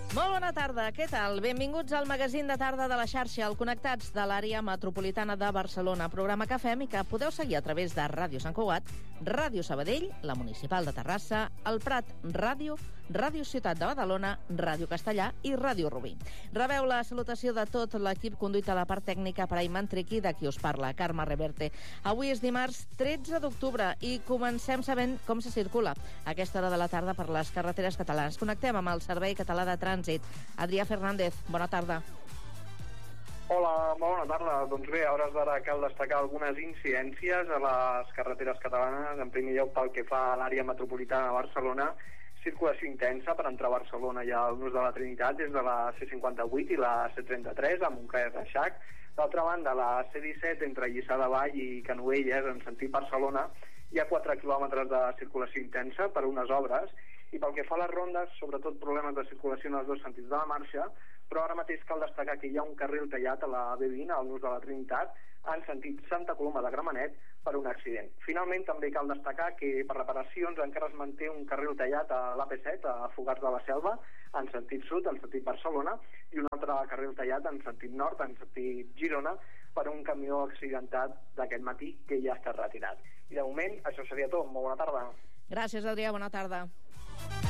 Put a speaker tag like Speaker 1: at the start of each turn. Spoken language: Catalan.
Speaker 1: Molt bona tarda, què tal? Benvinguts al magazín de tarda de la xarxa, al Connectats de l'àrea metropolitana de Barcelona, programa que fem i que podeu seguir a través de Ràdio Sant Cugat, Ràdio Sabadell, la Municipal de Terrassa, el Prat Ràdio, Ràdio Ciutat de Badalona, Ràdio Castellà i Ràdio Rubí. Rebeu la salutació de tot l'equip conduït a la part tècnica per Ayman Triqui, de qui us parla, Carme Reverte. Avui és dimarts 13 d'octubre i comencem sabent com se circula a aquesta hora de la tarda per les carreteres catalanes. Connectem amb el Servei Català de Trànsit. Adrià Fernández, bona tarda.
Speaker 2: Hola, molt bona tarda. Doncs bé, a hores d'ara cal destacar algunes incidències a les carreteres catalanes. En primer lloc, pel que fa a l'àrea metropolitana de Barcelona, circulació intensa per entrar a Barcelona ja al Nus de la Trinitat des de la C58 i la C33 a Montcada i Reixac. D'altra banda, la C17 entre Lliçà de Vall i Canovelles en sentit Barcelona hi ha 4 quilòmetres de circulació intensa per unes obres. I pel que fa a les rondes, sobretot problemes de circulació en els dos sentits de la marxa, però ara mateix cal destacar que hi ha un carril tallat a la B20, al Nus de la Trinitat, en sentit Santa Coloma de Gramenet, per un accident. Finalment, també cal destacar que per reparacions encara es manté un carril tallat a l'AP7, a Fogars de la Selva, en sentit sud, en sentit Barcelona, i un altre carril tallat en sentit nord, en sentit Girona, per un camió accidentat d'aquest matí que ja està retirat. I de moment, això seria tot. Molt bona tarda.
Speaker 1: Gràcies, Adrià. Bona tarda.